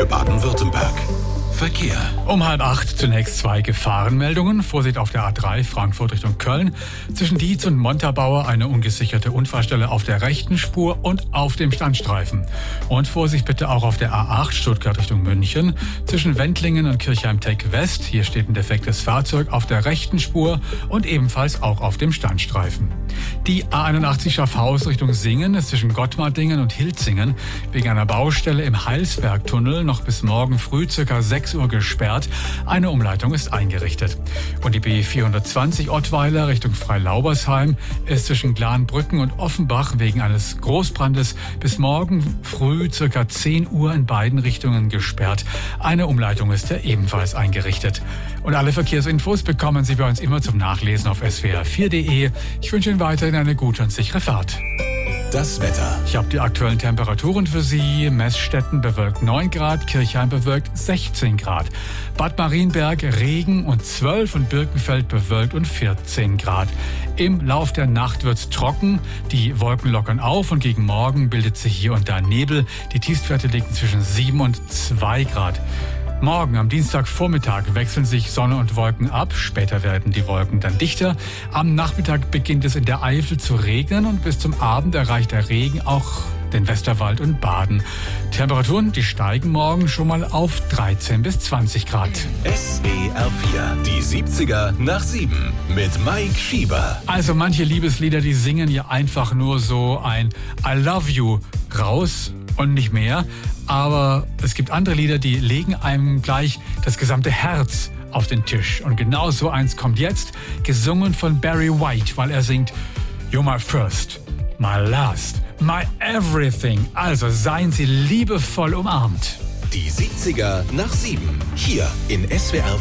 für Baden-Württemberg. Verkehr. Um 7:30 zunächst 2 Gefahrenmeldungen. Vorsicht auf der A3 Frankfurt Richtung Köln. Zwischen Dietz und Montabaur eine ungesicherte Unfallstelle auf der rechten Spur und auf dem Standstreifen. Und Vorsicht bitte auch auf der A8 Stuttgart Richtung München. Zwischen Wendlingen und Kirchheim-Teck West. Hier steht ein defektes Fahrzeug auf der rechten Spur und ebenfalls auch auf dem Standstreifen. Die A81 Schaffhausen Richtung Singen ist zwischen Gottmardingen und Hilzingen wegen einer Baustelle im Heilsbergtunnel noch bis morgen früh ca. 6 Uhr gesperrt. Eine Umleitung ist eingerichtet. Und die B420 Ottweiler Richtung Freilaubersheim ist zwischen Glanbrücken und Offenbach wegen eines Großbrandes bis morgen früh ca. 10 Uhr in beiden Richtungen gesperrt. Eine Umleitung ist ja ebenfalls eingerichtet. Und alle Verkehrsinfos bekommen Sie bei uns immer zum Nachlesen auf swr4.de. Ich wünsche Ihnen weiterhin eine gute und sichere Fahrt. Das Wetter. Ich habe die aktuellen Temperaturen für Sie. Messstätten bewölkt 9 Grad, Kirchheim bewölkt 16 Grad. Bad Marienberg Regen und 12 und Birkenfeld bewölkt und 14 Grad. Im Lauf der Nacht wird's trocken, die Wolken lockern auf und gegen Morgen bildet sich hier und da Nebel. Die Tiefstwerte liegen zwischen 7 und 2 Grad. Morgen am Dienstagvormittag wechseln sich Sonne und Wolken ab. Später werden die Wolken dann dichter. Am Nachmittag beginnt es in der Eifel zu regnen und bis zum Abend erreicht der Regen auch den Westerwald und Baden. Temperaturen, die steigen morgen schon mal auf 13 bis 20 Grad. SWR4, die 70er nach 7 mit Mike Schieber. Also manche Liebeslieder, die singen ja einfach nur so ein I love you raus und nicht mehr. Aber es gibt andere Lieder, die legen einem gleich das gesamte Herz auf den Tisch. Und genau so eins kommt jetzt, gesungen von Barry White, weil er singt You're my first, my last, my everything. Also seien Sie liebevoll umarmt. Die 70er nach 7, hier in SWR4.